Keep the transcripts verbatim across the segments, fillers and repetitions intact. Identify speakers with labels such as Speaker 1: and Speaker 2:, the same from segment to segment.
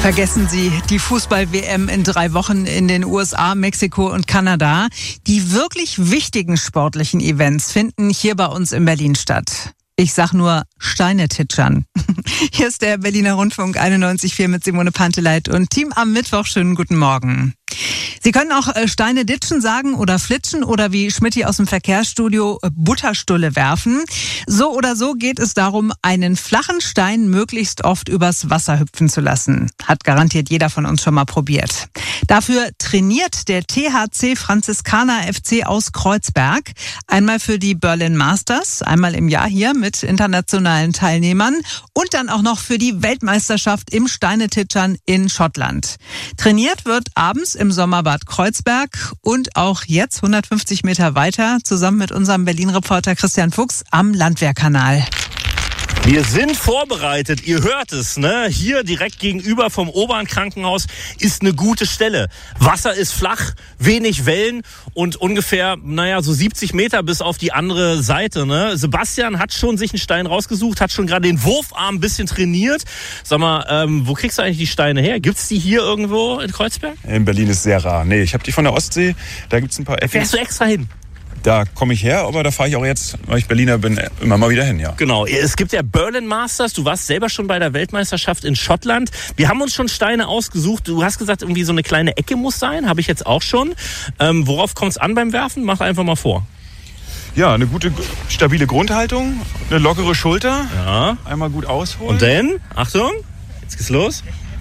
Speaker 1: Vergessen Sie die Fußball-W M in drei Wochen in den U S A, Mexiko und Kanada. Die wirklich wichtigen sportlichen Events finden hier bei uns in Berlin statt. Ich sag nur Steine titschern. Hier ist der Berliner Rundfunk einundneunzig Komma vier mit Simone Panteleit und Team am Mittwoch. Schönen guten Morgen. Sie können auch Steine ditschen sagen oder flitschen oder wie Schmidti aus dem Verkehrsstudio Butterstulle werfen. So oder so geht es darum, einen flachen Stein möglichst oft übers Wasser hüpfen zu lassen. Hat garantiert jeder von uns schon mal probiert. Dafür trainiert der T H C Franziskaner F C aus Kreuzberg. Einmal für die Berlin Masters, einmal im Jahr hier mit internationalen Teilnehmern und dann auch noch für die Weltmeisterschaft im Steinetitschern in Schottland. Trainiert wird abends im Sommerbad Kreuzberg und auch jetzt hundertfünfzig Meter weiter zusammen mit unserem Berlin-Reporter Christian Fuchs am Landwehrkanal.
Speaker 2: Wir sind vorbereitet, ihr hört es, ne? Hier direkt gegenüber vom Obern-Krankenhaus ist eine gute Stelle. Wasser ist flach, wenig Wellen und ungefähr, naja, so siebzig Meter bis auf die andere Seite, ne? Sebastian hat schon sich einen Stein rausgesucht, hat schon gerade den Wurfarm ein bisschen trainiert. Sag mal, ähm, wo kriegst du eigentlich die Steine her? Gibt's die hier irgendwo in Kreuzberg?
Speaker 3: In Berlin ist sehr rar. Nee, ich habe die von der Ostsee, da gibt's ein paar Ecken.
Speaker 2: Fährst du extra hin?
Speaker 3: Da komme ich her, aber da fahre ich auch jetzt, weil ich Berliner bin, immer mal wieder hin, ja.
Speaker 2: Genau, es gibt ja Berlin Masters, du warst selber schon bei der Weltmeisterschaft in Schottland. Wir haben uns schon Steine ausgesucht, du hast gesagt, irgendwie so eine kleine Ecke muss sein, habe ich jetzt auch schon. Ähm, worauf kommt es an beim Werfen? Mach einfach mal vor.
Speaker 3: Ja, eine gute, stabile Grundhaltung, eine lockere Schulter,
Speaker 2: ja.
Speaker 3: Einmal gut ausholen.
Speaker 2: Und dann, Achtung, jetzt geht's los.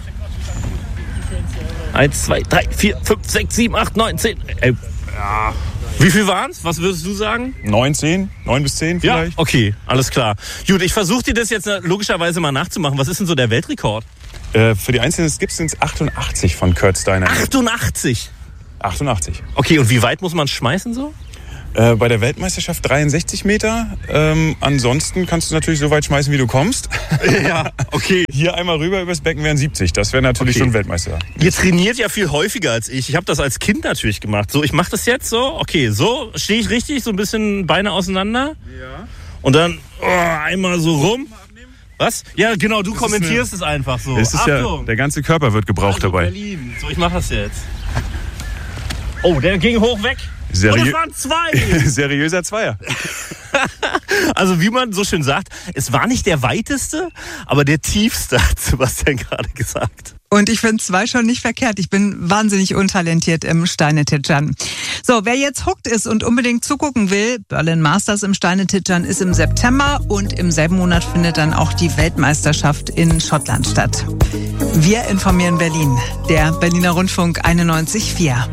Speaker 2: Eins, zwei, drei, vier, fünf, sechs, sieben, acht, neun, zehn. Äh, ja. Wie viel waren's? Was würdest du sagen?
Speaker 3: Neun, zehn, neun bis zehn vielleicht.
Speaker 2: Ja, okay, alles klar. Gut, ich versuche dir das jetzt logischerweise mal nachzumachen. Was ist denn so der Weltrekord?
Speaker 3: Äh, für die einzelnen Skips sind es achtundachtzig von Kurt Steiner.
Speaker 2: achtundachtzig?
Speaker 3: achtundachtzig.
Speaker 2: Okay, und wie weit muss man schmeißen so?
Speaker 3: Äh, bei der Weltmeisterschaft dreiundsechzig Meter. Ähm, ansonsten kannst du natürlich so weit schmeißen, wie du kommst.
Speaker 2: Ja, okay.
Speaker 3: Hier einmal rüber übers Becken wären siebzig. Das wäre natürlich okay. Schon Weltmeister.
Speaker 2: Ihr trainiert ja viel häufiger als ich. Ich habe das als Kind natürlich gemacht. So, ich mache das jetzt so. Okay, so stehe ich richtig, so ein bisschen Beine auseinander. Ja. Und dann oh, einmal so rum. Was? Ja, genau, du das kommentierst eine, es einfach so.
Speaker 3: Es ist ja, der ganze Körper wird gebraucht also, dabei.
Speaker 2: Berlin. So, ich mache das jetzt. Oh, der ging hoch weg.
Speaker 3: Seriö-
Speaker 2: Und es waren zwei.
Speaker 3: Seriöser Zweier.
Speaker 2: Also wie man so schön sagt, es war nicht der weiteste, aber der tiefste, hat Sebastian gerade gesagt.
Speaker 1: Und ich finde zwei schon nicht verkehrt. Ich bin wahnsinnig untalentiert im Steinetitschern. So, wer jetzt hooked ist und unbedingt zugucken will, Berlin Masters im Steinetitschern ist im September und im selben Monat findet dann auch die Weltmeisterschaft in Schottland statt. Wir informieren Berlin, der Berliner Rundfunk einundneunzig Komma vier.